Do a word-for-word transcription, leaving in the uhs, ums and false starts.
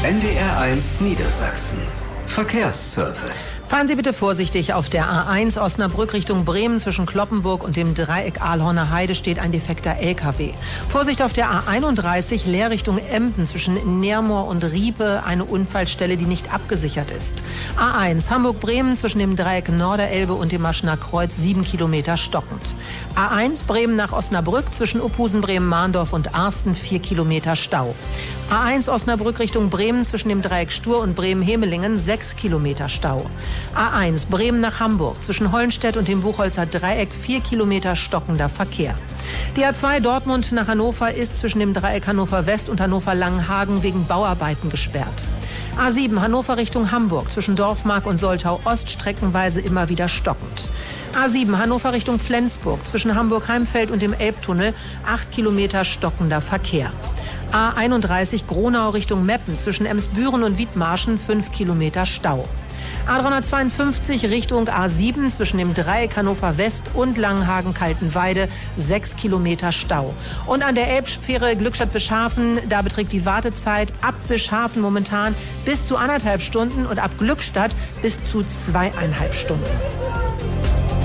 N D R eins Niedersachsen. Verkehrsservice. Fahren Sie bitte vorsichtig. Auf der A eins Osnabrück Richtung Bremen zwischen Kloppenburg und dem Dreieck Ahlhorner Heide steht ein defekter L K W. Vorsicht auf der A einunddreißig Leer Richtung Emden zwischen Neermoor und Riepe, eine Unfallstelle, die nicht abgesichert ist. A eins Hamburg-Bremen zwischen dem Dreieck Norderelbe und dem Maschener Kreuz sieben Kilometer stockend. A eins Bremen nach Osnabrück zwischen Uphusen, Bremen-Mahndorf und Arsten vier Kilometer Stau. A eins Osnabrück Richtung Bremen zwischen dem Dreieck Stur und Bremen-Hemelingen sechs Kilometer Stau. A eins Bremen nach Hamburg zwischen Hollenstedt und dem Buchholzer Dreieck vier Kilometer stockender Verkehr. Die A zwei Dortmund nach Hannover ist zwischen dem Dreieck Hannover West und Hannover Langenhagen wegen Bauarbeiten gesperrt. A sieben Hannover Richtung Hamburg zwischen Dorfmark und Soltau Ost streckenweise immer wieder stockend. A sieben Hannover Richtung Flensburg zwischen Hamburg-Heimfeld und dem Elbtunnel acht Kilometer stockender Verkehr. A einunddreißig Gronau Richtung Meppen zwischen Emsbüren und Wiedmarschen fünf Kilometer Stau. A dreihundertzweiundfünfzig Richtung A sieben zwischen dem Dreieck Hannover West und Langenhagen-Kaltenweide sechs Kilometer Stau. Und an der Elbfähre Glückstadt-Wischhafen, da beträgt die Wartezeit ab Wischhafen momentan bis zu anderthalb Stunden und ab Glückstadt bis zu zweieinhalb Stunden.